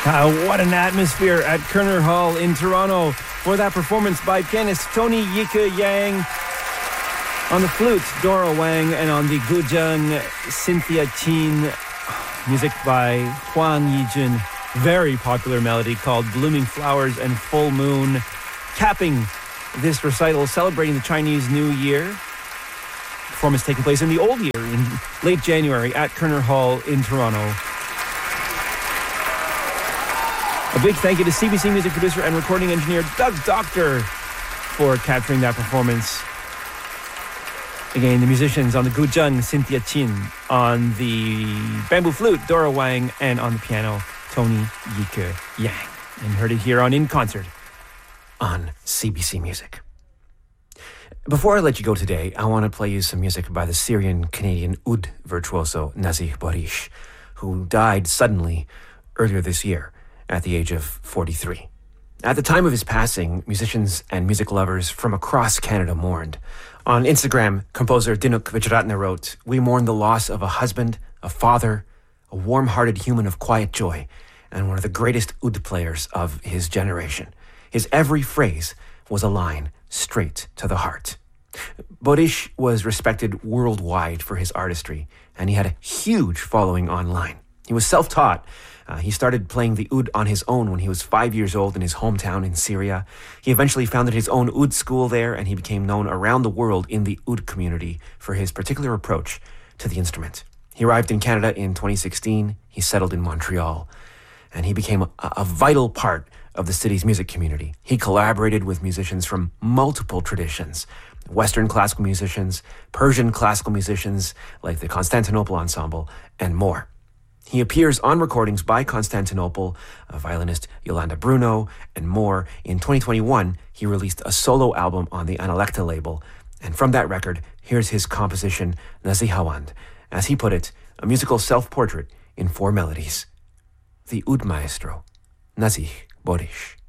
What an atmosphere at Kerner Hall in Toronto for that performance by pianist Tony Yike Yang. On the flute, Dora Wang, and on the guzheng, Cynthia Chin. Music by Huang Yijun. Very popular melody called Blooming Flowers and Full Moon. Capping this recital, celebrating the Chinese New Year. Performance taking place in the old year in late January at Kerner Hall in Toronto. A big thank you to CBC music producer and recording engineer Doug Doctor for capturing that performance. Again, the musicians on the guzheng, Cynthia Chin, on the bamboo flute, Dora Wang, and on the piano, Tony Yike Yang. And heard it here on In Concert on CBC Music. Before I let you go today, I want to play you some music by the Syrian-Canadian oud virtuoso Nazih Borish, who died suddenly earlier this year at the age of 43. At the time of his passing, musicians and music lovers from across Canada mourned. On Instagram, composer Dinuk Vijratna wrote, "We mourn the loss of a husband, a father, a warm-hearted human of quiet joy, and one of the greatest oud players of his generation. His every phrase was a line straight to the heart." Borish was respected worldwide for his artistry, and he had a huge following online. He was self-taught. He started playing the oud on his own when he was 5 years old in his hometown in Syria. He eventually founded his own oud school there, and he became known around the world in the oud community for his particular approach to the instrument. He arrived in Canada in 2016. He settled in Montreal, and he became a vital part of the city's music community. He collaborated with musicians from multiple traditions, Western classical musicians, Persian classical musicians like the Constantinople Ensemble, and more. He appears on recordings by Constantinople, violinist Yolanda Bruno, and more. In 2021, he released a solo album on the Analecta label, and from that record, here's his composition, Nazihawand. As he put it, a musical self-portrait in 4 melodies. The oud maestro, Nazih Borish.